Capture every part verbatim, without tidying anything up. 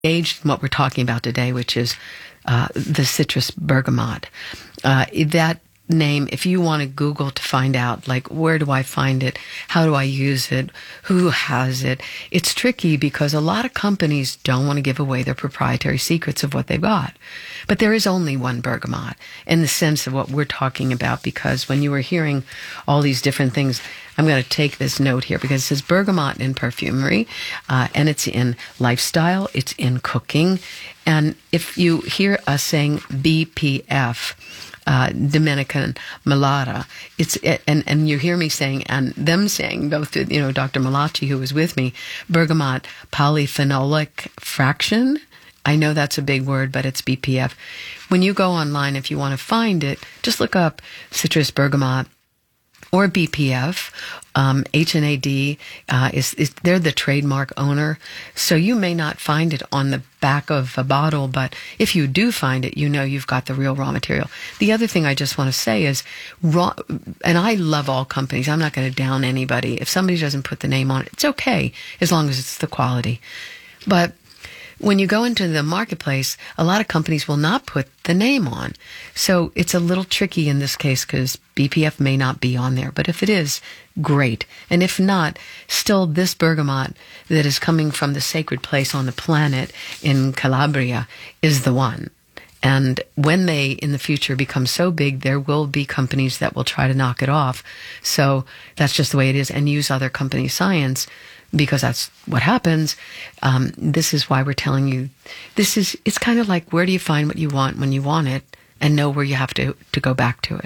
engaged in what we're talking about today, which is uh, the citrus bergamot. Uh, that name, if you want to Google to find out, like, where do I find it? How do I use it? Who has it? It's tricky because a lot of companies don't want to give away their proprietary secrets of what they've got. But there is only one bergamot in the sense of what we're talking about, because when you were hearing all these different things, I'm going to take this note here because it says bergamot in perfumery, uh, and it's in lifestyle, it's in cooking. And if you hear us saying B P F, uh, Dominican Malata, it's, and, and you hear me saying, and them saying, both, you know, Doctor Malachi, who was with me, bergamot polyphenolic fraction. I know that's a big word, but it's B P F. When you go online, if you want to find it, just look up citrus bergamot or B P F. Um, H N A D uh, is, is they're the trademark owner, so you may not find it on the back of a bottle, but if you do find it, you know you've got the real raw material. The other thing I just want to say is, raw, and I love all companies. I'm not going to down anybody. If somebody doesn't put the name on it, it's okay as long as it's the quality. But when you go into the marketplace, a lot of companies will not put the name on. So it's a little tricky in this case because B P F may not be on there. But if it is, great. And if not, still this bergamot that is coming from the sacred place on the planet in Calabria is the one. And when they, in the future, become so big, there will be companies that will try to knock it off. So that's just the way it is, and use other companies' science, because that's what happens. Um, this is why we're telling you, this is, it's kind of like, where do you find what you want when you want it, and know where you have to, to go back to it.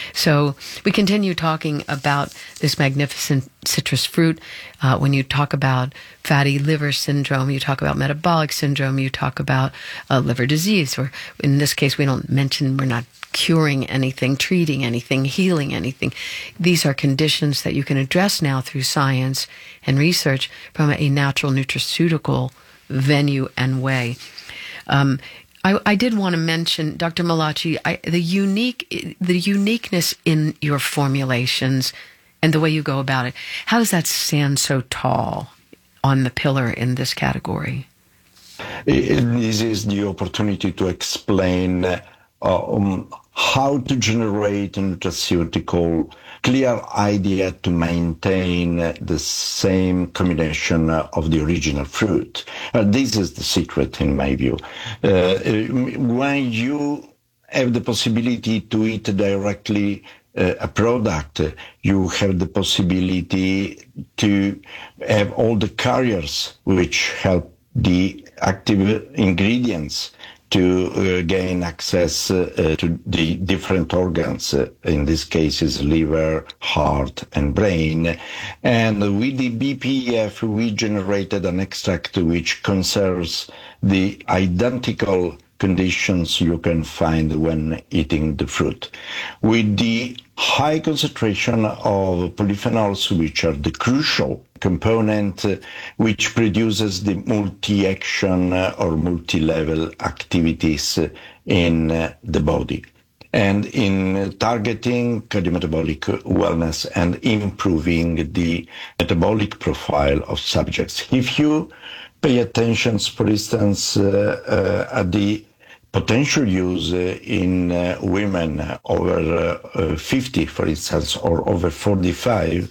So we continue talking about this magnificent citrus fruit. Uh, when you talk about fatty liver syndrome, you talk about metabolic syndrome, you talk about uh, liver disease, or in this case, we don't mention, we're not curing anything, treating anything, healing anything. These are conditions that you can address now through science and research from a natural nutraceutical venue and way. Um, I, I did want to mention, Doctor Malachi, I, the unique, the uniqueness in your formulations and the way you go about it. How does that stand so tall on the pillar in this category? This is the opportunity to explain uh, um, how to generate a nutraceutical clear idea to maintain the same combination of the original fruit. Uh, this is the secret, in my view. Uh, when you have the possibility to eat directly uh, a product, you have the possibility to have all the carriers which help the active ingredients to uh, gain access uh, to the different organs, uh, in this case is liver, heart, and brain. And with the B P F, we generated an extract which conserves the identical conditions you can find when eating the fruit. With the high concentration of polyphenols, which are the crucial component uh, which produces the multi-action uh, or multi-level activities uh, in uh, the body, and in uh, targeting cardiometabolic wellness and improving the metabolic profile of subjects. If you pay attention, for instance, uh, uh, at the potential use uh, in uh, women over uh, uh, fifty, for instance, or over forty-five,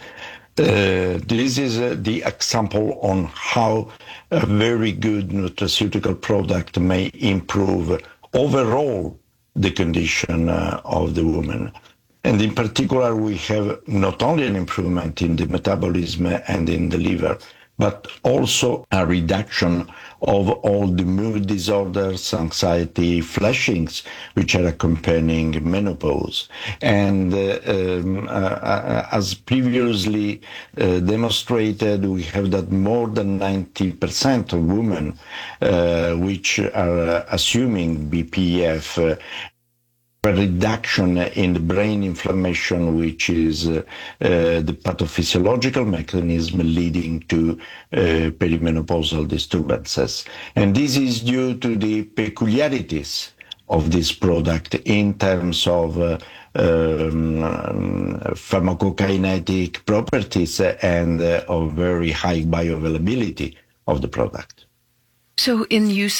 Uh, this is uh, the example on how a very good nutraceutical product may improve overall the condition uh, of the woman. And in particular, we have not only an improvement in the metabolism and in the liver, but also a reduction of all the mood disorders, anxiety, flashings, which are accompanying menopause. And uh, um, uh, as previously uh, demonstrated, we have that more than ninety percent of women uh, which are assuming B P F uh, a reduction in the brain inflammation, which is uh, uh, the pathophysiological mechanism leading to uh, perimenopausal disturbances. And this is due to the peculiarities of this product in terms of uh, um, pharmacokinetic properties and uh, of very high bioavailability of the product. So in use